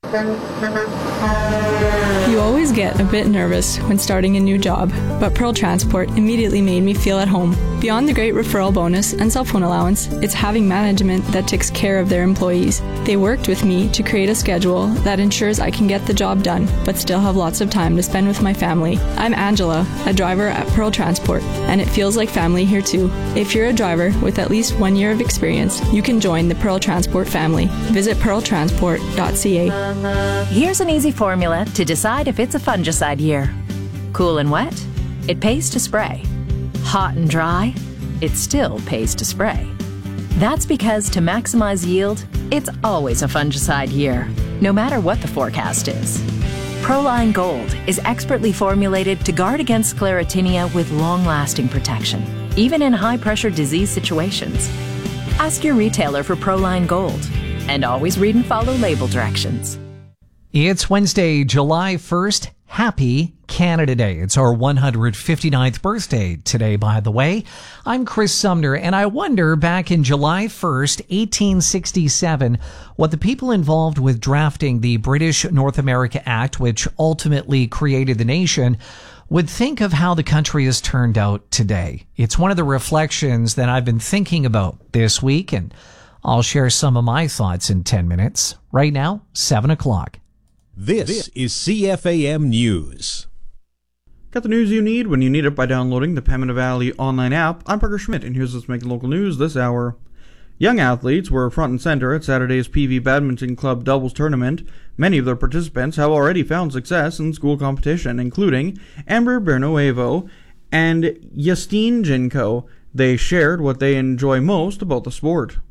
You always get a bit nervous when starting a new job, but Pearl Transport immediately made me feel at home. Beyond the great referral bonus and cell phone allowance, it's having management that takes care of their employees. They worked with me to create a schedule that ensures I can get the job done, but still have lots of time to spend with my family. I'm Angela, a driver at Pearl Transport, and it feels like family here too. If you're a driver with at least 1 year of experience, you can join the Pearl Transport family. Visit pearltransport.ca. Here's an easy formula to decide if it's a fungicide year. Cool and wet? It pays to spray. Hot and dry? It still pays to spray. That's because to maximize yield, it's always a fungicide year, no matter what the forecast is. Proline Gold is expertly formulated to guard against sclerotinia with long-lasting protection, even in high-pressure disease situations. Ask your retailer for Proline Gold, and always read and follow label directions. It's Wednesday, July 1st. Happy Canada Day. It's our 159th birthday today, by the way. I'm Chris Sumner, and I wonder, back in July 1st, 1867, what the people involved with drafting the British North America Act, which ultimately created the nation, would think of how the country has turned out today. It's one of the reflections that I've been thinking about this week, and I'll share some of my thoughts in 10 minutes. Right now, 7 o'clock. This is CFAM News. Got the news you need when you need it by downloading the Pembina Valley online app. I'm Parker Schmidt, and here's what's making local news this hour. Young athletes were front and center at Saturday's PV Badminton Club doubles tournament. Many of their participants have already found success in school competition, including Amber Bernuevo and Justine Jinko. They shared what they enjoy most about the sport.